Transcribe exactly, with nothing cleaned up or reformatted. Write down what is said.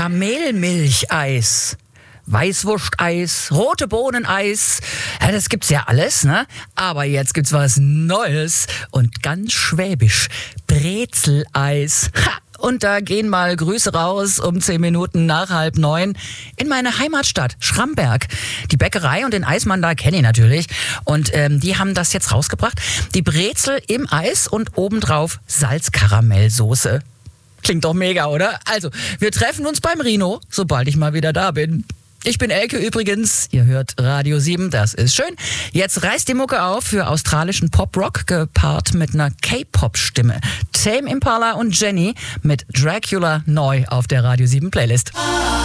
Kamelmilcheis, Weißwursteis, rote Bohneneis. Ja, das gibt's ja alles, ne? Aber jetzt gibt's was Neues und ganz schwäbisch. Brezeleis. Ha! Und da gehen mal Grüße raus um zehn Minuten nach halb neun in meine Heimatstadt Schramberg. Die Bäckerei und den Eismann da kenne ich natürlich. Und ähm, die haben das jetzt rausgebracht. Die Brezel im Eis und obendrauf Salzkaramellsoße. Klingt doch mega, oder? Also, wir treffen uns beim Rino, sobald ich mal wieder da bin. Ich bin Elke übrigens, ihr hört Radio sieben, das ist schön. Jetzt reißt die Mucke auf für australischen Pop-Rock, gepaart mit einer K-Pop-Stimme. Tame Impala und Jenny mit Dracula neu auf der Radio sieben Playlist.